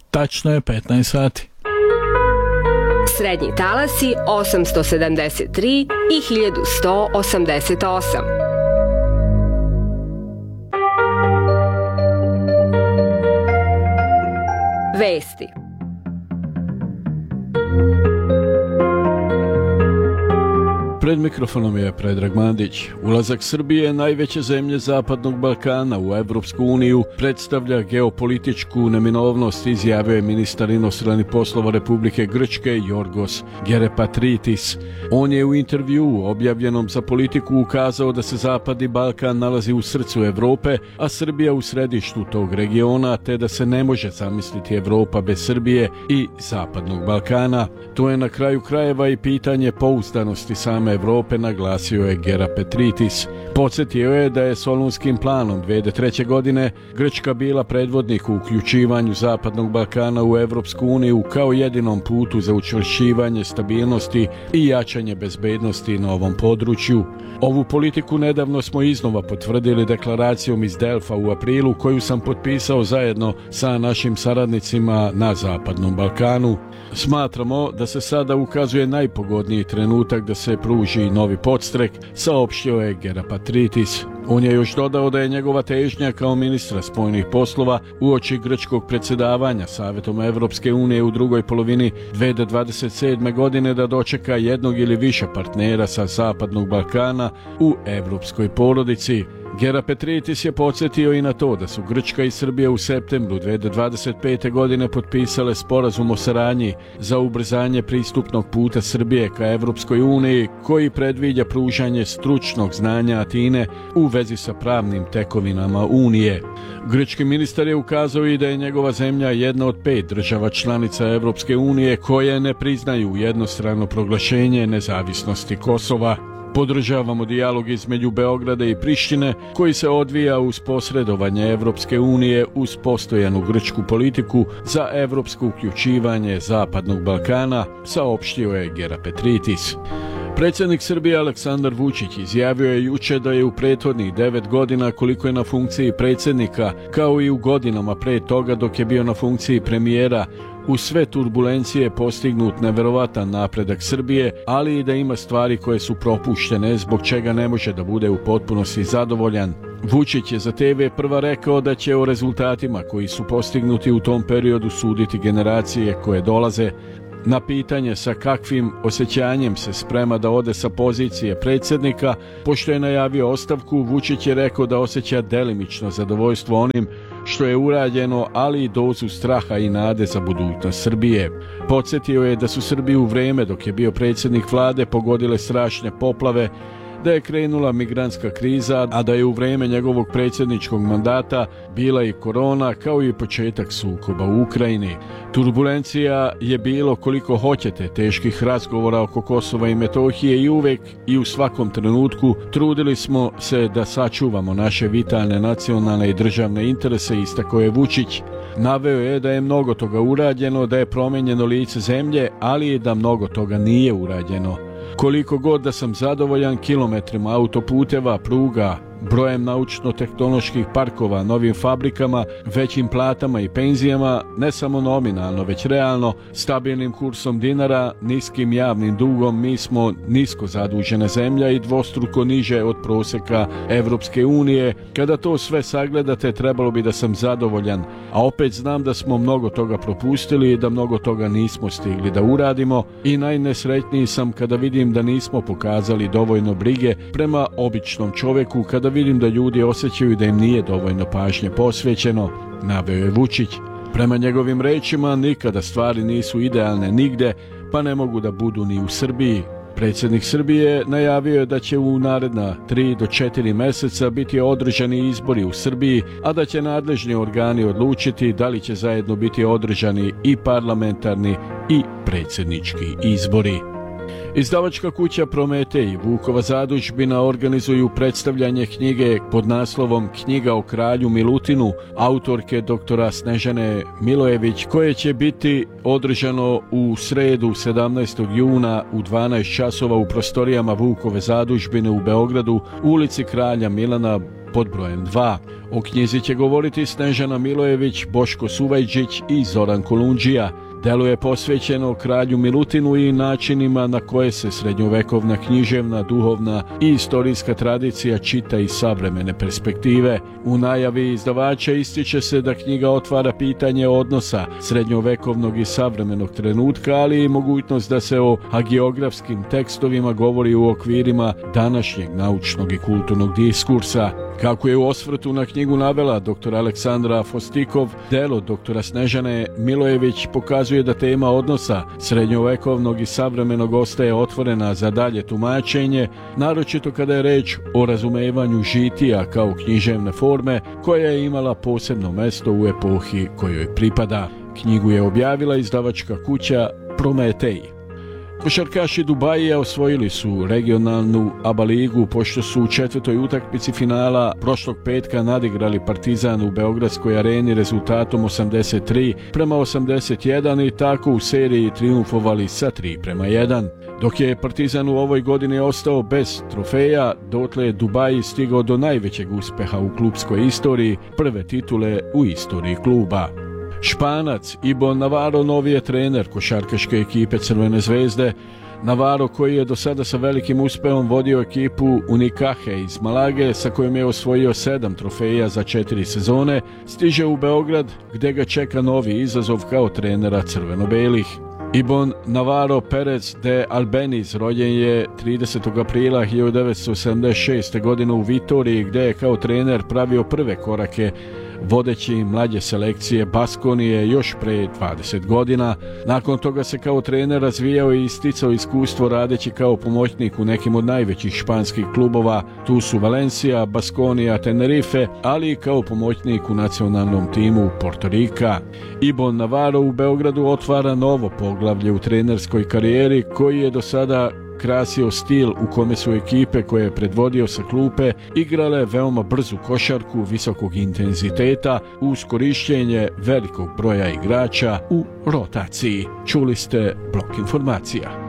Tačno je 15 sati. Srednji talasi 873 i 1188. Vesti. Pred mikrofonom je Predrag Mandić. Ulazak Srbije, najveće zemlje Zapadnog Balkana, u Evropsku uniju predstavlja geopolitičku neminovnost, izjavio je ministar inostranih poslova Republike Grčke Jorgos Gerepatritis. On je u intervjuu objavljenom za Politiku ukazao da se Zapadni Balkan nalazi u srcu Evrope, a Srbija u središtu tog regiona, te da se ne može zamisliti Evropa bez Srbije i Zapadnog Balkana. To je na kraju krajeva i pitanje pouzdanosti same Evrope, naglasio je Gerepatritis. Podsjetio je da je Solunskim planom 2003. godine Grčka bila predvodnik u uključivanju Zapadnog Balkana u Evropsku uniju kao jedinom putu za učvršćivanje stabilnosti i jačanje bezbednosti na ovom području. Ovu politiku nedavno smo iznova potvrdili deklaracijom iz Delfa u aprilu, koju sam potpisao zajedno sa našim saradnicima na Zapadnom Balkanu. Smatramo da se sada ukazuje najpogodniji trenutak da se pruži novi podstrek, saopštio je Gerepatritis. On je još dodao da je njegova težnja kao ministra spoljnih poslova uoči grčkog predsjedavanja Savetom Evropske unije u drugoj polovini 2027. godine da dočeka jednog ili više partnera sa Zapadnog Balkana u evropskoj porodici. Gerepatritis je podsjetio i na to da su Grčka i Srbija u septembru 2025. godine potpisale sporazum o saradnji za ubrzanje pristupnog puta Srbije ka Evropskoj uniji, koji predviđa pružanje stručnog znanja Atine u vezi sa pravnim tekovinama Unije. Grčki ministar je ukazao i da je njegova zemlja jedna od 5 država članica Evropske unije koje ne priznaju jednostrano proglašenje nezavisnosti Kosova. Podržavamo dijalog između Beograda i Prištine koji se odvija uz posredovanje Evropske unije uz postojanu grčku politiku za evropsko uključivanje Zapadnog Balkana, saopštio je Gerepatritis. Predsjednik Srbije Aleksandar Vučić izjavio je juče da je u prethodnih 9 godina koliko je na funkciji predsjednika, kao i u godinama pre toga dok je bio na funkciji premijera, uz sve turbulencije postignut neverovatan napredak Srbije, ali i da ima stvari koje su propuštene, zbog čega ne može da bude u potpunosti zadovoljan. Vučić je za TV Prva rekao da će o rezultatima koji su postignuti u tom periodu suditi generacije koje dolaze. Na pitanje sa kakvim osjećanjem se sprema da ode sa pozicije predsjednika, pošto je najavio ostavku, Vučić je rekao da osjeća delimično zadovoljstvo onim što je urađeno, ali i dozu straha i nade za budućnost Srbije. Podsjetio je da su Srbiju u vrijeme dok je bio predsjednik vlade pogodile strašne poplave, da je krenula migrantska kriza, a da je u vrijeme njegovog predsjedničkog mandata bila i korona, kao i početak sukoba u Ukrajini. Turbulencija je bilo koliko hoćete, teških razgovora oko Kosova i Metohije i uvek i u svakom trenutku trudili smo se da sačuvamo naše vitalne nacionalne i državne interese, istakao je Vučić. Naveo je da je mnogo toga urađeno, da je promijenjeno lice zemlje, ali i da mnogo toga nije urađeno. Koliko god da sam zadovoljan kilometrima autoputeva, pruga, brojem naučno-tehnoloških parkova, novim fabrikama, većim platama i penzijama, ne samo nominalno, već realno, stabilnim kursom dinara, niskim javnim dugom, mi smo nisko zadužena zemlja i dvostruko niže od prosjeka Evropske unije. Kada to sve sagledate, trebalo bi da sam zadovoljan, a opet znam da smo mnogo toga propustili i da mnogo toga nismo stigli da uradimo i najnesretniji sam kada vidim da nismo pokazali dovoljno brige prema običnom čovjeku, kada vidim da ljudi osjećaju da im nije dovoljno pažnje posvećeno, naveo je Vučić. Prema njegovim rečima, nikada stvari nisu idealne nigde, pa ne mogu da budu ni u Srbiji. Predsjednik Srbije najavio je da će u naredna 3 do 4 mjeseca biti održani izbori u Srbiji, a da će nadležni organi odlučiti da li će zajedno biti održani i parlamentarni i predsjednički izbori. Izdavačka kuća Prometej i Vukova zadužbina organizuju predstavljanje knjige pod naslovom Knjiga o kralju Milutinu, autorke doktora Snežane Milojević, koje će biti održano u sredu 17. juna u 12 časova u prostorijama Vukove zadužbine u Beogradu, u ulici Kralja Milana pod brojem 2. O knjizi će govoriti Snežana Milojević, Boško Suvajđić i Zoran Kolundžija. Delo je posvećeno kralju Milutinu i načinima na koje se srednjovekovna književna, duhovna i istorijska tradicija čita iz savremene perspektive. U najavi izdavača ističe se da knjiga otvara pitanje odnosa srednjovekovnog i savremenog trenutka, ali i mogućnost da se o hagiografskim tekstovima govori u okvirima današnjeg naučnog i kulturnog diskursa. Kako je u osvrtu na knjigu navela dr. Aleksandra Fostikov, delo dr. Snežane Milojević pokazuje da tema odnosa srednjovekovnog i savremenog ostaje otvorena za dalje tumačenje, naročito kada je reč o razumevanju žitija kao književne forme koja je imala posebno mesto u epohi kojoj pripada. Knjigu je objavila izdavačka kuća Prometej. Košarkaši Dubajija osvojili su regionalnu ABA ligu pošto su u četvrtoj utakmici finala prošlog petka nadigrali Partizan u Beogradskoj areni rezultatom 83-81 i tako u seriji triumfovali sa 3-1. Dok je Partizan u ovoj godini ostao bez trofeja, dotle je Dubaji stigao do najvećeg uspeha u klubskoj istoriji, prve titule u istoriji kluba. Španac Ibon Navarro novi je trener košarkaške ekipe Crvene zvezde. Navarro, koji je do sada sa velikim uspehom vodio ekipu Unicaje iz Malage, sa kojom je osvojio 7 trofeja za 4 sezone, stiže u Beograd gdje ga čeka novi izazov kao trenera crveno-belih. Ibon Navarro Perez de Albeniz rođen je 30. aprila 1976. godine u Vitoriji, gdje je kao trener pravio prve korake vodeći mlađe selekcije Baskonije još pre 20 godina. Nakon toga se kao trener razvijao i isticao iskustvo radeći kao pomoćnik u nekim od najvećih španskih klubova, tu su Valencia, Baskonija, Tenerife, ali i kao pomoćnik u nacionalnom timu Porto Rika. Ibon Navarro u Beogradu otvara novo poglavlje u trenerskoj karijeri koji je do sada krasio stil u kome su ekipe koje je predvodio sa klupe igrale veoma brzu košarku visokog intenziteta uz korišćenje velikog broja igrača u rotaciji. Čuli ste blok informacija.